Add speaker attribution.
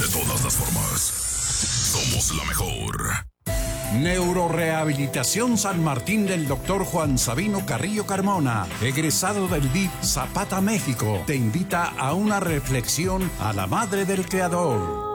Speaker 1: De todas las formas, somos la mejor.
Speaker 2: Neurorehabilitación San Martín del Dr. Juan Sabino Carrillo Carmona, egresado del DIF Zapata, México, te invita a una reflexión a la madre del creador.